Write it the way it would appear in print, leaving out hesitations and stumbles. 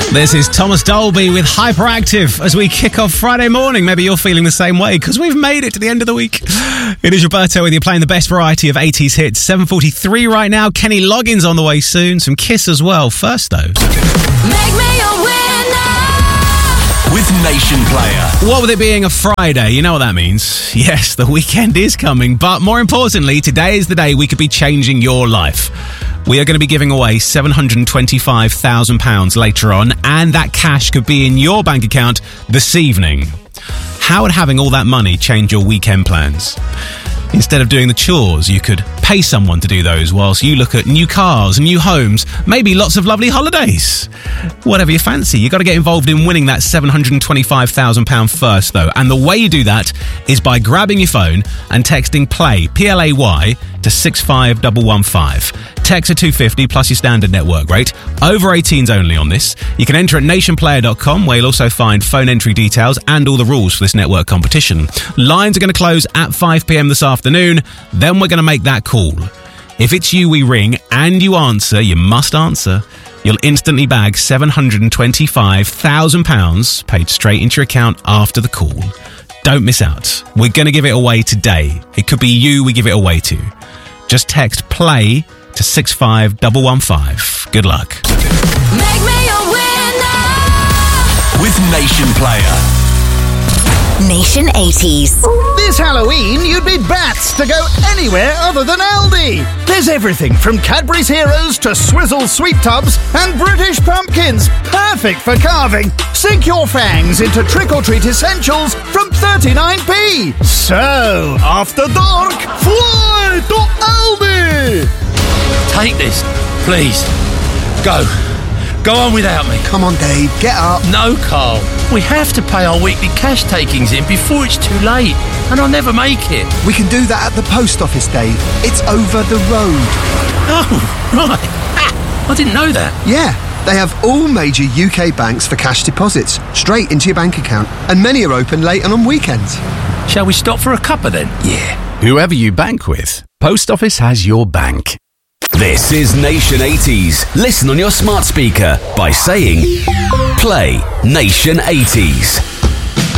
This is Thomas Dolby with Hyperactive as we kick off Friday morning. Maybe you're feeling the same way because we've made it to the end of the week. It is Roberto with you playing the best variety of 80s hits. 7:43 right now. Kenny Loggins on the way soon. Some Kiss as well. First though. Make me a winner with Nation Player. What with it being a Friday, you know what that means. Yes, the weekend is coming, but more importantly, today is the day we could be changing your life. We are going to be giving away £725,000 later on, and that cash could be in your bank account this evening. How would having all that money change your weekend plans? Instead of doing the chores, you could pay someone to do those whilst you look at new cars, new homes, maybe lots of lovely holidays. Whatever you fancy, you've got to get involved in winning that £725,000 first, though. And the way you do that is by grabbing your phone and texting PLAY, P-L-A-Y, to 65115. Text at 250 plus your standard network rate. Over 18s only on this. You can enter at nationplayer.com, where you'll also find phone entry details and all the rules for this network competition. Lines are going to close at 5 p.m. this afternoon. Then we're going to make that call. If it's you we ring and you answer, you must answer, you'll instantly bag £725,000 paid straight into your account after the call. Don't miss out. We're going to give it away today. It could be you we give it away to. Just text PLAY to 65115. Good luck. Make me a winner with Nation Player. Nation 80s. This Halloween, you'd need bats to go anywhere other than Aldi. There's everything from Cadbury's Heroes to Swizzle Sweet Tubs and British pumpkins. Perfect for carving. Sink your fangs into trick-or-treat essentials from 39p. So, after dark, fly to Aldi. Take this, please. Go. Go on without me. Come on, Dave, get up. No, Carl. We have to pay our weekly cash takings in before it's too late, and I'll never make it. We can do that at the post office, Dave. It's over the road. Oh, right. I didn't know that. Yeah, they have all major UK banks for cash deposits, straight into your bank account, and many are open late and on weekends. Shall we stop for a cuppa then? Yeah. Whoever you bank with, Post Office has your bank. This is Nation 80s. Listen on your smart speaker by saying, Play Nation 80s.